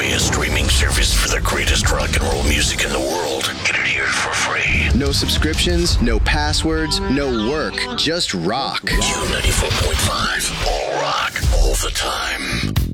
pay a streaming service for the greatest rock and roll music in the world. Get it here for free. No subscriptions, no passwords, no work, just rock. Q94.5. All rock, all the time.